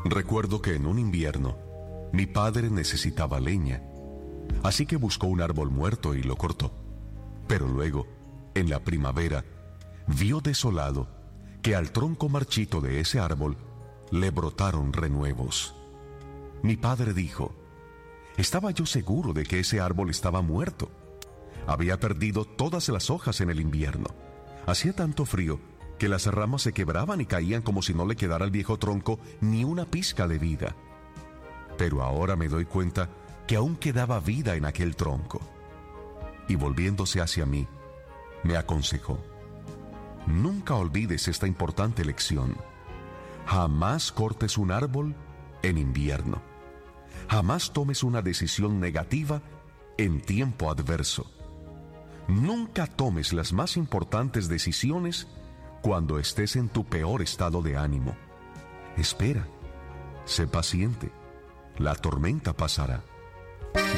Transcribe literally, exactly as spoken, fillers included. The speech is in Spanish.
Recuerdo que en un invierno, mi padre necesitaba leña, así que buscó un árbol muerto y lo cortó. Pero luego, en la primavera, vio desolado que al tronco marchito de ese árbol le brotaron renuevos. Mi padre dijo: estaba yo seguro de que ese árbol estaba muerto. Había perdido todas las hojas en el invierno. Hacía tanto frío que las ramas se quebraban y caían como si no le quedara al viejo tronco ni una pizca de vida. Pero ahora me doy cuenta que aún quedaba vida en aquel tronco. Y volviéndose hacia mí, me aconsejó: nunca olvides esta importante lección. Jamás cortes un árbol en invierno. Jamás tomes una decisión negativa en tiempo adverso. Nunca tomes las más importantes decisiones cuando estés en tu peor estado de ánimo. Espera, sé paciente, la tormenta pasará.